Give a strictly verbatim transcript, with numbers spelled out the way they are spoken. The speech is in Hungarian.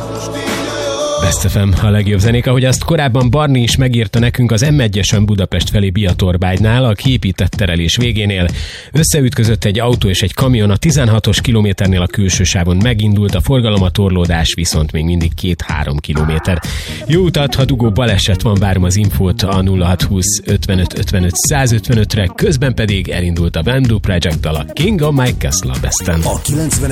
Best ef em, a legjobb zenék, ahogy azt korábban Barni is megírta nekünk az em egyesen Budapest felé Biatorbágynál, a kiépített terelés végénél. Összeütközött egy autó és egy kamion, a tizenhatos kilométernél a külső sávon megindult a forgalom, a torlódás viszont még mindig két-három kilométer. Jó utat, ha dugó baleset van, várom az infót a nulla hat húsz ötvenöt ötvenöt százötvenötre, közben pedig elindult a Vandu Project dal, a King of My Castle a Besten. A kilencven